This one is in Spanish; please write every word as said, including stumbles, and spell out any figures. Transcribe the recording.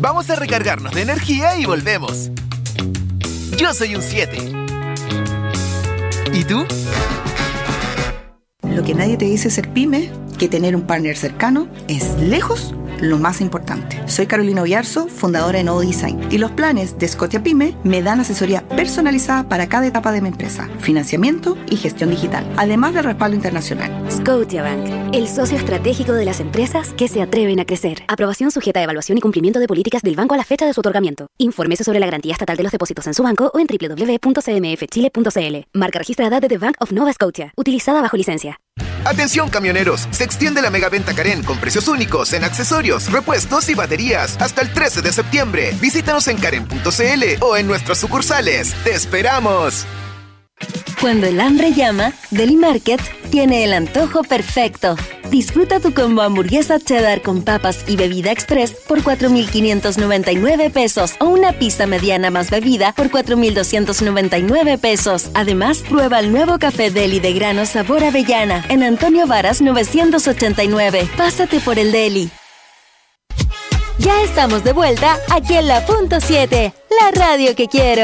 Vamos a recargarnos de energía y volvemos. Yo soy un siete. ¿Y tú? Lo que nadie te dice ser pyme, que tener un partner cercano es lejos lo más importante. Soy Carolina Oyarzo, fundadora de Nodo Design, y los planes de Scotia Pyme me dan asesoría personalizada para cada etapa de mi empresa, financiamiento y gestión digital, además del respaldo internacional. Scotiabank, el socio estratégico de las empresas que se atreven a crecer. Aprobación sujeta a evaluación y cumplimiento de políticas del banco a la fecha de su otorgamiento. Infórmese sobre la garantía estatal de los depósitos en su banco o en doble u doble u doble u punto c m f chile punto c l. Marca registrada de The Bank of Nova Scotia, utilizada bajo licencia. Atención camioneros, se extiende la mega venta Karen con precios únicos en accesorios, repuestos y baterías hasta el trece de septiembre. Visítanos en karen punto c l o en nuestras sucursales. ¡Te esperamos! Cuando el hambre llama, Deli Market tiene el antojo perfecto. Disfruta tu combo hamburguesa cheddar con papas y bebida express por cuatro mil quinientos noventa y nueve pesos o una pizza mediana más bebida por cuatro mil doscientos noventa y nueve pesos. Además, prueba el nuevo café Deli de grano sabor avellana en Antonio Varas novecientos ochenta y nueve. Pásate por el Deli. Ya estamos de vuelta aquí en La Punto siete, la radio que quiero.